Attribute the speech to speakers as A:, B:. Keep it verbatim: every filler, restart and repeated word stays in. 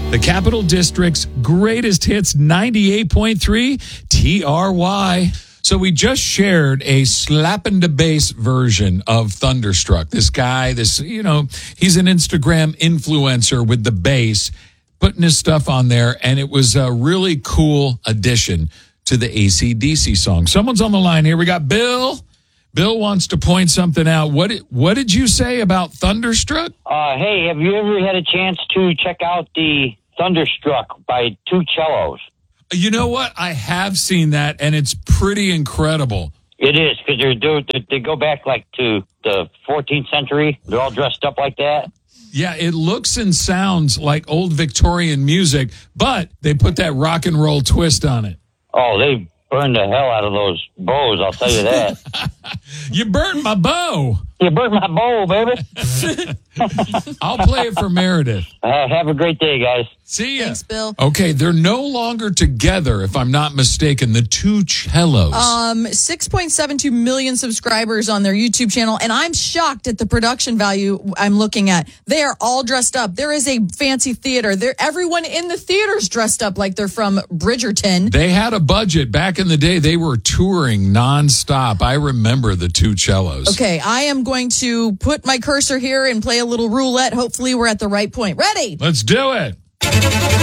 A: The Capital District's greatest hits, ninety-eight point three T R Y. So we just shared a slapping the bass version of Thunderstruck. This guy, this, you know, he's an Instagram influencer with the bass, putting his stuff on there, and it was a really cool addition to the A C D C song. Someone's on the line here. We got Bill. Bill wants to point something out. What what did you say about Thunderstruck?
B: Uh, hey, have you ever had a chance to check out the Thunderstruck by Two Cellos?
A: You know what? I have seen that, and it's pretty incredible.
B: It is, because they're, they're, they go back like to the fourteenth century. They're all dressed up like that.
A: Yeah, it looks and sounds like old Victorian music, but they put that rock and roll twist on it.
B: Oh, they burned the hell out of those bows, I'll tell you that.
A: You burnt my bow.
B: You burnt my bow, baby.
A: I'll play it for Meredith.
B: Uh, have a great day, guys.
A: See ya.
C: Thanks, Bill.
A: Okay, they're no longer together, if I'm not mistaken, the Two Cellos.
C: Um, six point seven two million subscribers on their YouTube channel, and I'm shocked at the production value I'm looking at. They are all dressed up. There is a fancy theater. There, everyone in the theater's dressed up like they're from Bridgerton.
A: They had a budget. Back in the day, they were touring nonstop. I remember the Two Cellos.
C: Okay, I am going to put my cursor here and play a little roulette. Hopefully we're at the right point. Ready?
A: Let's do it.